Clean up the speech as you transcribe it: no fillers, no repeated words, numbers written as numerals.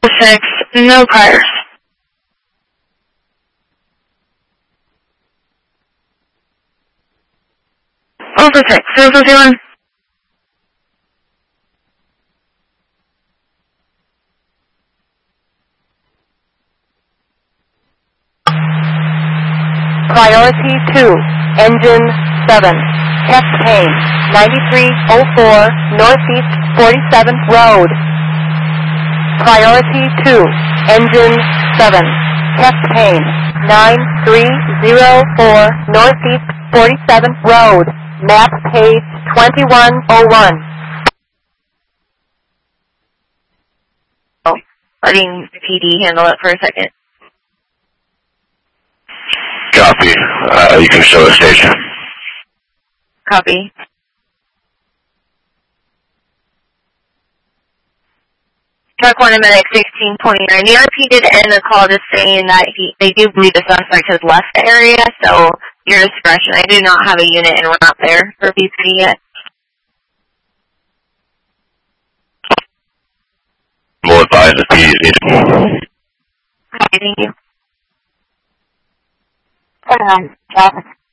6, no priors. Over 6, 001. Priority 2, Engine 7, Test Payne, 9304 Northeast 47th Road. Priority 2, Engine 7, Test Payne, 9304 Northeast 47th Road. Map page 2101. Letting PD handle it for a second. Copy. You can show the station. Copy. Truck 1 and Medic 1629. The RP did end the call just saying that they do believe the suspect has left the area, so your discretion. I do not have a unit and we're not there for PC yet. We'll advise if PD is needed. Okay, thank you. Traffic.